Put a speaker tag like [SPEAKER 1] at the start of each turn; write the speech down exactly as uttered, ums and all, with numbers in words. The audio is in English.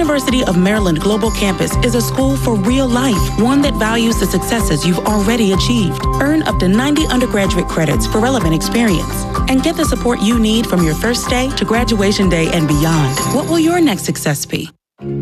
[SPEAKER 1] University of Maryland Global Campus is a school for real life, one that values the successes you've already achieved. Earn up to ninety undergraduate credits for relevant experience and get the support you need from your first day to graduation day and beyond. What will your next success be?